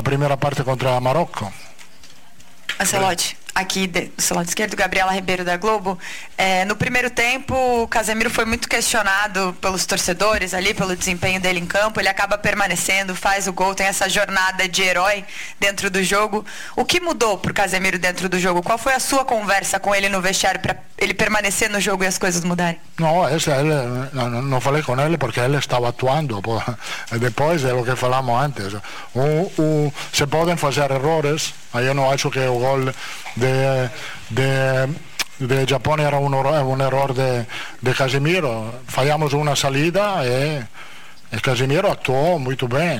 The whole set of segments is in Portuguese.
a primeira parte contra Marrocos. Ancelotti, aqui do seu lado esquerdo, Gabriela Ribeiro da Globo. No primeiro tempo, o Casemiro foi muito questionado pelos torcedores ali, pelo desempenho dele em campo. Ele acaba permanecendo, faz o gol, tem essa jornada de herói dentro do jogo. O que mudou pro Casemiro dentro do jogo? Qual foi a sua conversa com ele no vestiário para ele permanecer no jogo e as coisas mudarem? Não falei com ele porque ele estava atuando. Depois é o que falamos antes. Se podem fazer erros. Aí eu não acho que o gol de Japão era um erro de Casemiro. Fallamos uma saída e Casemiro actuou muito bem.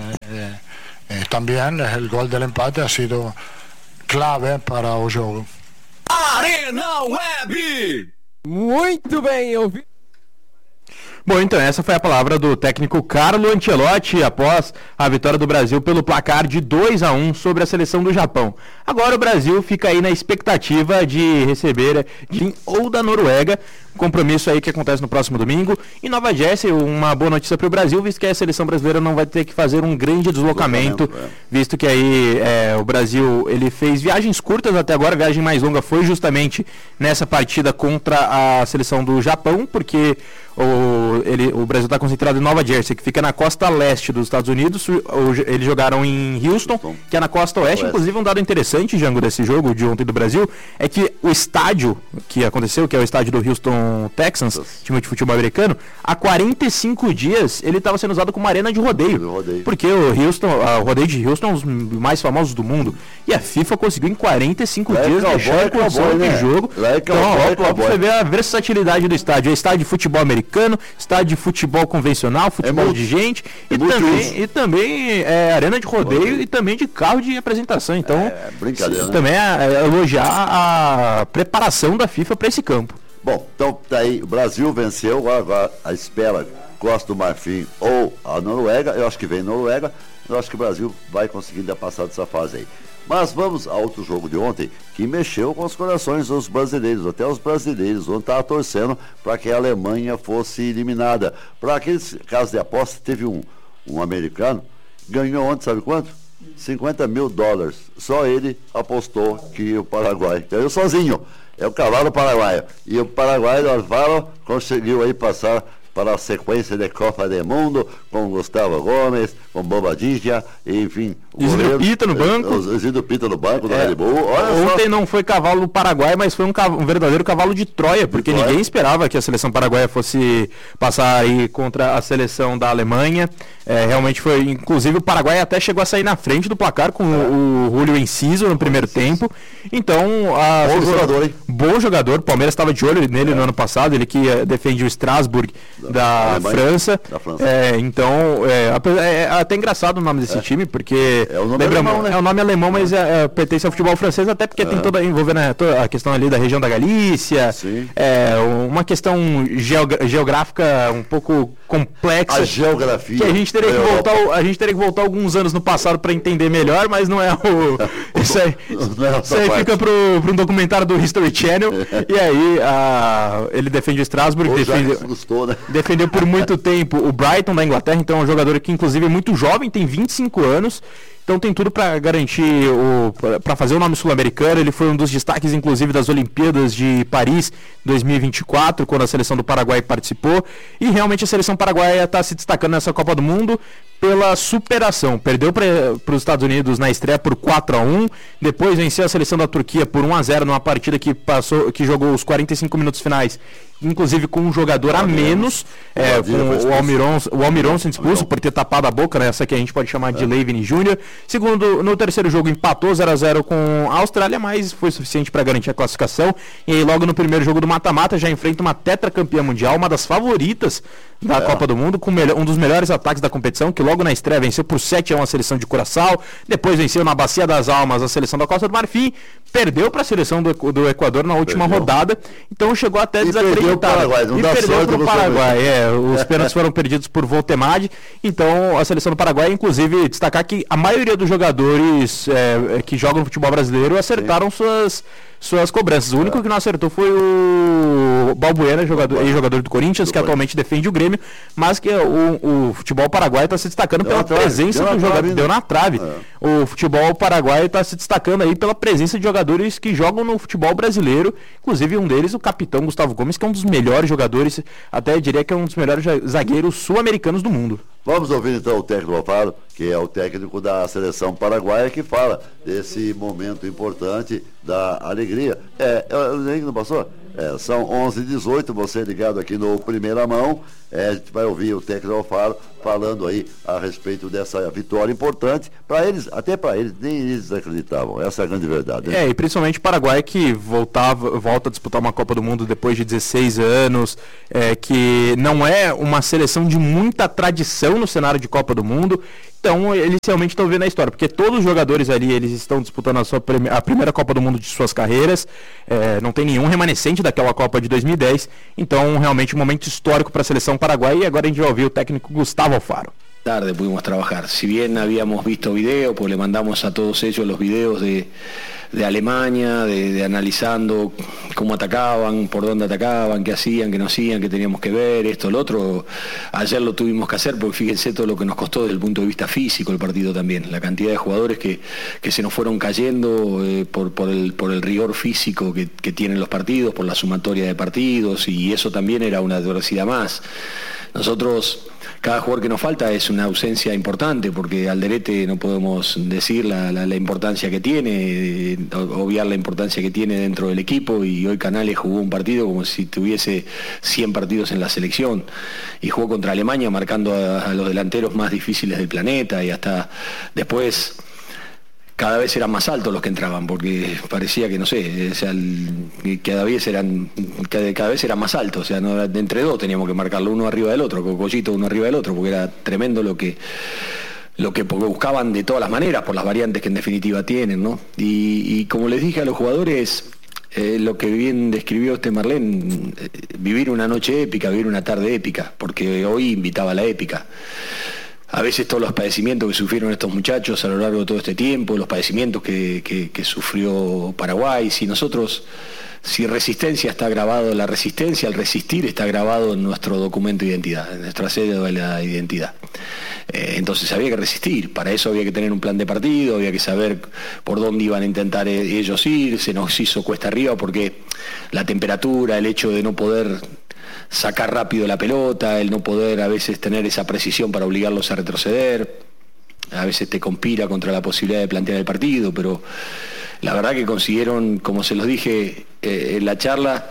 Também o gol do empate ha sido clave para o jogo. Arena Web! Muito bem, eu vi. Bom, então essa foi a palavra do técnico Carlo Ancelotti após a vitória do Brasil pelo placar de 2-1 sobre a seleção do Japão. Agora o Brasil fica aí na expectativa de receber ou da Noruega, compromisso aí que acontece no próximo domingo. Em Nova Jersey, uma boa notícia para o Brasil, visto que a seleção brasileira não vai ter que fazer um grande deslocamento, visto que aí o Brasil ele fez viagens curtas até agora. A viagem mais longa foi justamente nessa partida contra a seleção do Japão, porque o Brasil está concentrado em Nova Jersey, que fica na costa leste dos Estados Unidos. Eles jogaram em Houston, que é na costa oeste. Inclusive, um dado interessante, Jango, desse jogo de ontem do Brasil, é que o estádio que aconteceu, que é o estádio do Houston Texans, time de futebol americano, há 45 dias ele estava sendo usado como arena de rodeio. Porque o rodeio de Houston é um dos mais famosos do mundo. E a FIFA conseguiu em 45 dias deixar a condição de jogo. Então, você vê a versatilidade do estádio. É estádio de futebol americano, estádio de futebol convencional, futebol de gente, e também arena de rodeio e também de carro de apresentação. Então, também elogiar a preparação da FIFA para esse campo. Bom, então daí o Brasil venceu, agora a espera Costa do Marfim ou a Noruega. Eu acho que vem Noruega. Eu acho que o Brasil vai conseguir dar passar dessa fase aí. Mas vamos a outro jogo de ontem, que mexeu com os corações dos brasileiros. Até os brasileiros ontem estavam torcendo para que a Alemanha fosse eliminada. Para aqueles casos de aposta, teve um americano, ganhou ontem, sabe quanto? $50 mil. Só ele apostou que o Paraguai ganhou sozinho. É o cavalo paraguaio. E o Paraguai, nós falamos, conseguiu aí passar para a sequência de Copa do Mundo, com Gustavo Gomes, com Bobadilla, enfim. Isidro Pita no banco. Isidro Pita no banco do Red Bull. Ontem não foi cavalo do Paraguai, mas foi um verdadeiro cavalo de Troia, porque ninguém esperava que a seleção paraguaia fosse passar aí contra a seleção da Alemanha. Realmente foi, inclusive o Paraguai até chegou a sair na frente do placar com o Julio Enciso no primeiro tempo. Então, bom jogador, hein? Bom jogador, o Palmeiras estava de olho nele no ano passado, ele que defende o Strasbourg da França. Então, é até engraçado o nome desse time, porque é o nome alemão, né? É o nome alemão, mas pertence ao futebol francês, até porque tem toda envolvendo a questão ali da região da Galícia. Uma questão geográfica um pouco complexa. A geografia. Que a gente teria que voltar alguns anos no passado para entender melhor, mas não é isso aí fica para um documentário do History Channel. E aí ele defende o Strasbourg, defendeu por muito tempo o Brighton da Inglaterra. Então é um jogador que inclusive é muito jovem, tem 25 anos. Então tem tudo para garantir, para fazer o nome sul-americano. Ele foi um dos destaques, inclusive, das Olimpíadas de Paris 2024, quando a seleção do Paraguai participou. E realmente a seleção paraguaia está se destacando nessa Copa do Mundo pela superação. Perdeu para os Estados Unidos na estreia por 4-1. Depois venceu a seleção da Turquia por 1-0 numa partida que jogou os 45 minutos finais, inclusive com um jogador a menos, com o Almiron sendo expulso por ter tapado a boca, né? Essa que a gente pode chamar de Leivini Júnior. No terceiro jogo empatou 0-0 com a Austrália, mas foi suficiente para garantir a classificação. E aí logo no primeiro jogo do mata-mata já enfrenta uma tetracampeã mundial, uma das favoritas da Copa do Mundo, com um dos melhores ataques da competição, que logo na estreia venceu por 7-1 a seleção de Curaçao, depois venceu na Bacia das Almas a seleção da Costa do Marfim, perdeu para a seleção do Equador na última rodada, então chegou até desacreditado. E perdeu para o Paraguai. Os pênaltis foram perdidos por Voltemade. Então a seleção do Paraguai, inclusive, destacar que a maioria dos jogadores que jogam no futebol brasileiro acertaram suas cobranças. O único que não acertou foi o Balbuena, ex-jogador do Corinthians, que atualmente defende o Grêmio, mas que o futebol paraguaio está se destacando pela presença do jogador. Deu na trave. O futebol paraguaio está se destacando aí pela presença de jogadores que jogam no futebol brasileiro, inclusive um deles, o capitão Gustavo Gomes, que é um dos melhores jogadores, até diria que é um dos melhores zagueiros sul-americanos do mundo. Vamos ouvir então o técnico Alfaro, que é o técnico da seleção paraguaia, que fala desse momento importante da alegria. Não passou? São 11h18, você ligado aqui no Primeira Mão, a gente vai ouvir o técnico Alfaro falando aí a respeito dessa vitória importante para eles, até para eles, nem eles acreditavam, essa é a grande verdade, né? E principalmente o Paraguai, que volta a disputar uma Copa do Mundo depois de 16 anos, que não é uma seleção de muita tradição no cenário de Copa do Mundo. Então eles realmente estão vendo a história, porque todos os jogadores ali, eles estão disputando a primeira Copa do Mundo de suas carreiras, não tem nenhum remanescente daquela Copa de 2010, então realmente um momento histórico para a seleção paraguaia. E agora a gente vai ouvir o técnico Gustavo Alfaro. Tarde pudimos trabajar, si bien habíamos visto videos, pues le mandamos a todos ellos los videos de Alemania, de analizando cómo atacaban, por dónde atacaban, qué hacían, qué no hacían, qué teníamos que ver, esto, lo otro. Ayer lo tuvimos que hacer porque fíjense todo lo que nos costó desde el punto de vista físico el partido también, la cantidad de jugadores que se nos fueron cayendo por el rigor físico que tienen los partidos, por la sumatoria de partidos, y eso también era una adversidad más. Nosotros, cada jugador que nos falta es una ausencia importante, porque Alderete no podemos decir la importancia que tiene, obviar la importancia que tiene dentro del equipo, y hoy Canales jugó un partido como si tuviese 100 partidos en la selección, y jugó contra Alemania marcando a los delanteros más difíciles del planeta, y hasta después cada vez eran más altos los que entraban, porque parecía que, no sé, cada vez eran más altos, o sea, no, entre dos teníamos que marcarlo uno arriba del otro, Cocollito uno arriba del otro, porque era tremendo lo que porque buscaban de todas las maneras, por las variantes que en definitiva tienen, ¿no? Y como les dije a los jugadores, lo que bien describió Marlene, vivir una noche épica, vivir una tarde épica, porque hoy invitaba a la épica. A veces todos los padecimientos que sufrieron estos muchachos a lo largo de todo este tiempo, los padecimientos que sufrió Paraguay, si resistencia está grabado, la resistencia, el resistir está grabado en nuestro documento de identidad, en nuestra cédula de identidad. Entonces había que resistir, para eso había que tener un plan de partido, había que saber por dónde iban a intentar ellos ir, se nos hizo cuesta arriba porque la temperatura, el hecho de no poder sacar rápido la pelota, el no poder a veces tener esa precisión para obligarlos a retroceder, a veces te conspira contra la posibilidad de plantear el partido, pero la verdad que consiguieron, como se los dije en la charla,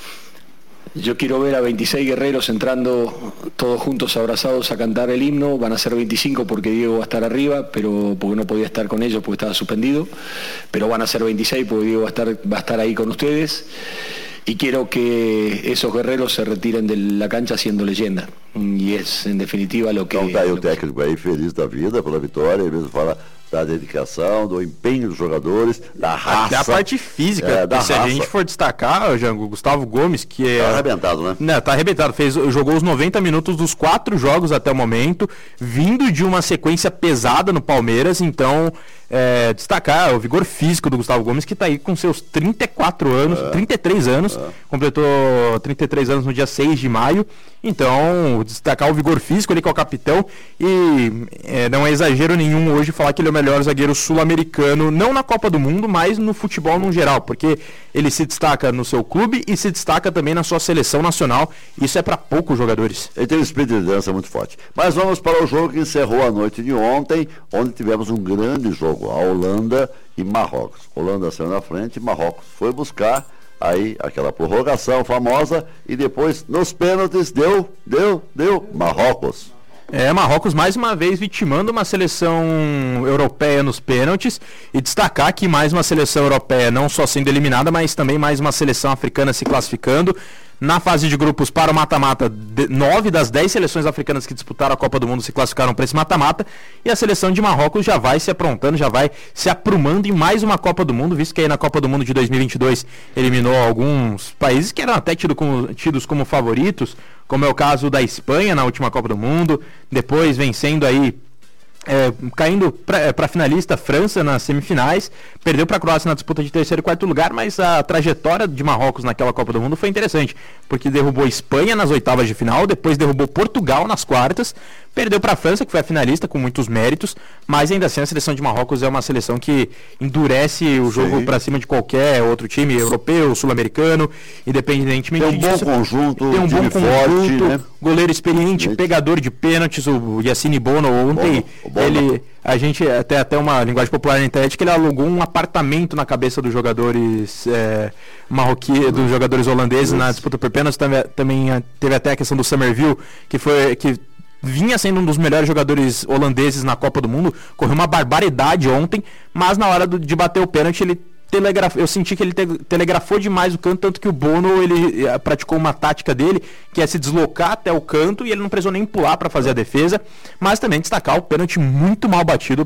yo quiero ver a 26 guerreros entrando todos juntos abrazados a cantar el himno. Van a ser 25 porque Diego va a estar arriba, pero porque no podía estar con ellos porque estaba suspendido, pero van a ser 26 porque Diego va a estar ahí con ustedes. Y quiero que esos guerreros se retiren de la cancha siendo leyenda. E é, em definitiva, o que... Então tá aí o técnico aí, feliz da vida pela vitória, ele mesmo fala da dedicação, do empenho dos jogadores, da raça. Da parte física, se a gente for destacar, o Gustavo Gomes, que é... Tá arrebentado, né? Tá arrebentado, jogou os 90 minutos dos 4 jogos até o momento, vindo de uma sequência pesada no Palmeiras, então... destacar o vigor físico do Gustavo Gomes, que está aí com seus 34 anos, 33 anos, completou 33 anos no dia 6 de maio, então destacar o vigor físico, ele que é o capitão, e não é exagero nenhum hoje falar que ele é o melhor zagueiro sul-americano, não na Copa do Mundo, mas no futebol no geral, porque ele se destaca no seu clube e se destaca também na sua seleção nacional, isso é para poucos jogadores. Ele tem um espírito de liderança muito forte. Mas vamos para o jogo que encerrou a noite de ontem, onde tivemos um grande jogo. A Holanda e Marrocos. Holanda saiu na frente, Marrocos foi buscar aí aquela prorrogação famosa e depois nos pênaltis deu Marrocos. Marrocos mais uma vez vitimando uma seleção europeia nos pênaltis, e destacar que mais uma seleção europeia não só sendo eliminada, mas também mais uma seleção africana se classificando. Na fase de grupos para o mata-mata, 9 das 10 seleções africanas que disputaram a Copa do Mundo se classificaram para esse mata-mata, e a seleção de Marrocos já vai se aprontando, já vai se aprumando em mais uma Copa do Mundo, visto que aí na Copa do Mundo de 2022 eliminou alguns países que eram até tidos como favoritos, como é o caso da Espanha na última Copa do Mundo, depois vencendo aí caindo para finalista França nas semifinais, perdeu para a Croácia na disputa de terceiro e quarto lugar, mas a trajetória de Marrocos naquela Copa do Mundo foi interessante, porque derrubou Espanha nas oitavas de final, depois derrubou Portugal nas quartas, perdeu para a França, que foi a finalista com muitos méritos, mas ainda assim a seleção de Marrocos é uma seleção que endurece o jogo para cima de qualquer outro time europeu, sul-americano, independentemente disso. Tem um bom conjunto, tem um bom conjunto, forte, né? Goleiro experiente, pegador de pênaltis, o Yassine Bono ontem, a gente até uma linguagem popular na internet que ele alugou um apartamento na cabeça dos jogadores marroquinos, dos jogadores holandeses na disputa por pênaltis. Também teve até a questão do Somerville, que vinha sendo um dos melhores jogadores holandeses na Copa do Mundo, correu uma barbaridade ontem, mas na hora de bater o pênalti eu senti que ele telegrafou demais o canto, tanto que o Bono ele praticou uma tática dele, que é se deslocar até o canto, e ele não precisou nem pular para fazer a defesa. Mas também destacar o pênalti muito mal batido